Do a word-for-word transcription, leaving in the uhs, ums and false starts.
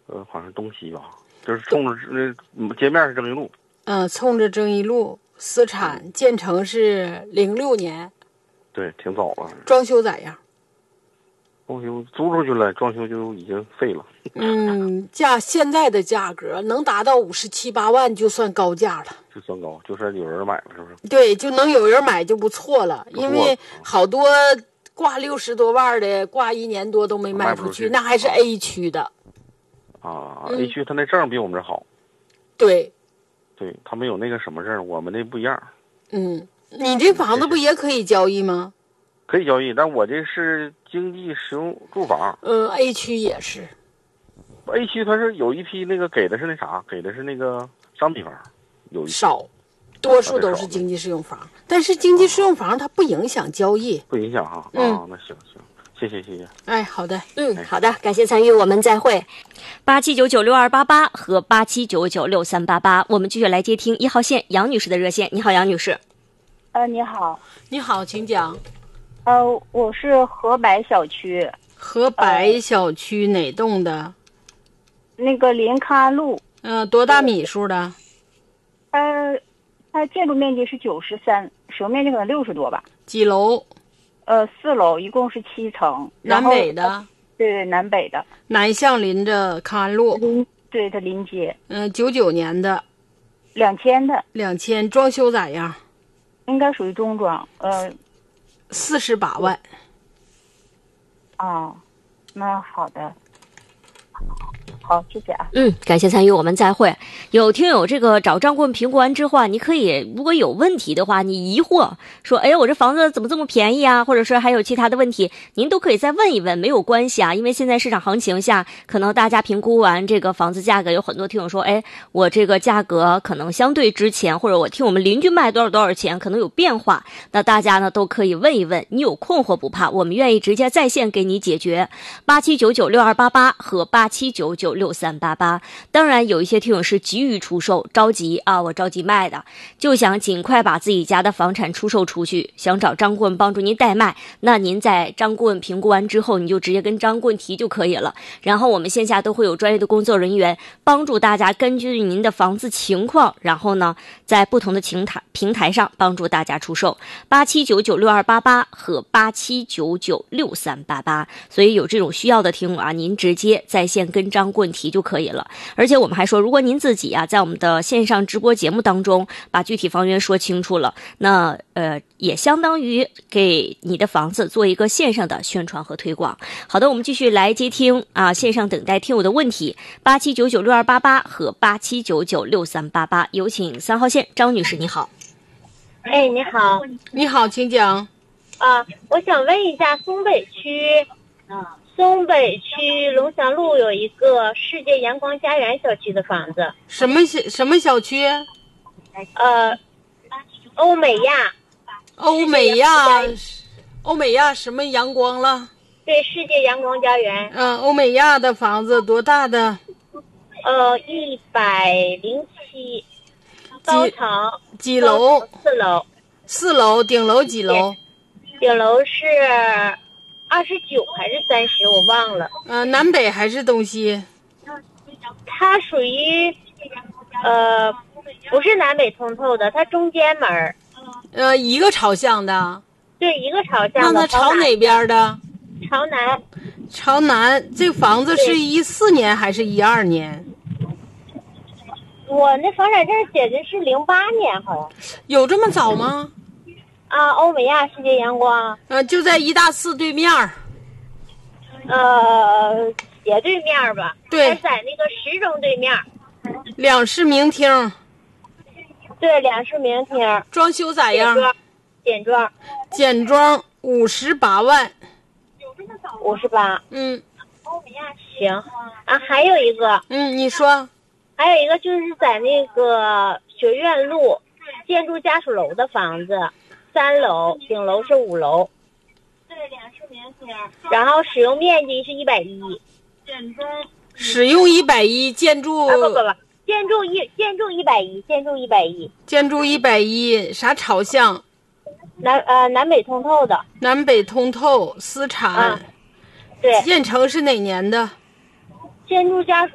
呃，好像东西吧，就是冲着那街面是正义路。 嗯、呃，冲着正义路，私产， 嗯、 建成是零六年。 对，挺早了。 装修咋样？ 装修租出去了，装修就已经废了。 嗯，价现在的价格能达到五十七八万，就算高价了。 就算高，就算有人买了，是不是？ 对，就能有人买就不错了。 不错， 因为好多挂六十多万的，挂一年多都没卖出去， 卖不出去那还是 A 区的。 啊、嗯、，A 区他那证比我们这好。 对， 对他们有那个什么证，我们那不一样。 嗯，你这房子不也可以交易吗？ 可以交易，但我这是经济实用住房。 嗯 ，A 区也是。 A 区它是有一批那个给的是那啥，给的是那个商品房，有一少，多数都是经济适用房。但是经济适用房它不影响交易， 不影响哈。 嗯、 啊，那行行，谢谢谢谢。 哎，好的， 嗯，好的，感谢参与，我们再会。 八七九九六二八八和八七九九六三八八，我们继续来接听一号线杨女士的热线。你好，杨女士。 呃，你好。 你好，请讲。 呃，我是河北小区。 河北小区哪栋的？ 那个临康安路。 嗯、呃，多大米数的？ 呃，它建筑面积是九十三，使用面积可能六十多吧。 几楼？ 呃，四楼，一共是七层。 南北的？ 对对，南北的。 南向临着康安路。 临，对，它临街。 嗯、呃，九九年的。 两千的。 两千，装修咋样？ 应该属于中装。呃， 四十八万。 哦，那好的。好，谢谢啊。 嗯，感谢参与，我们再会。有听友这个找张顾问评估完之后啊，你可以如果有问题的话，你疑惑说，哎，我这房子怎么这么便宜啊？或者说还有其他的问题，您都可以再问一问，没有关系啊。因为现在市场行情下，可能大家评估完这个房子价格，有很多听友说，哎，我这个价格可能相对之前，或者我听我们邻居卖多少多少钱，可能有变化。那大家呢都可以问一问，你有困惑不怕，我们愿意直接在线给你解决。八七九九六二八八和八七九九六三八八。当然有一些听友是急于出售，着急啊，我着急卖的，就想尽快把自己家的房产出售出去，想找张顾问帮助您代卖。那您在张顾问评估完之后，你就直接跟张顾问提就可以了。然后我们线下都会有专业的工作人员帮助大家根据您的房子情况，然后呢在不同的平台平台上帮助大家出售。八七九九六二八八和八七九九六三八八。所以有这种需要的听友啊，您直接在线跟张顾问提就可以了。而且我们还说，如果您自己啊在我们的线上直播节目当中把具体房源说清楚了，那呃也相当于给你的房子做一个线上的宣传和推广。好的，我们继续来接听啊线上等待听友的问题。八七九九六二八八和八七九九六三八八，有请三号线张女士，你好。 哎，你好。 你好，请讲。 啊，我想问一下，松北区，啊，松北区龙翔路有一个世界阳光家园小区的房子。 什么小什么小区？ 呃，欧美亚。 欧美亚，欧美亚什么阳光了？ 对，世界阳光家园。 嗯，欧美亚的房子多大的？ 呃，一百零七，高层。 几楼？ 四楼。 四楼，顶楼几楼？ 顶楼是二十九还是三十，我忘了。 呃，南北还是东西？ 它属于呃，不是南北通透的，它中间门。 呃，一个朝向的。 对，一个朝向的。 那它朝哪边的？ 朝南。 朝南。这房子是一四年还是一二年？ 我那房产证写的是零八年，好像。 有这么早吗？ 啊，欧美亚世界阳光。 呃，就在一大寺对面。 呃，斜对面吧。 对。 在那个十中对面。 两室明厅。 对，两室明厅。 装修咋样？ 简装。 简装五十八万。 五十八。 嗯。 欧美亚行啊，还有一个。 嗯，你说。 还有一个就是在那个学院路建筑家属楼的房子，三楼，顶楼是五楼。对，两室明厅。然后使用面积是一百一。简装。 使用一百一，建筑。 啊不不不，建筑一建筑一百一，建筑一百一。 建筑一百一，啥朝向？ 南呃南北通透的。 南北通透，私产。 啊、对。 建成是哪年的？ 建筑家属